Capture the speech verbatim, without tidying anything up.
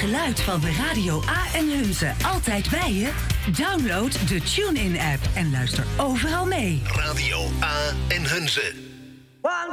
geluid van de Radio A en Hunze altijd bij je? Download de TuneIn-app en luister overal mee. Radio A en Hunze. One,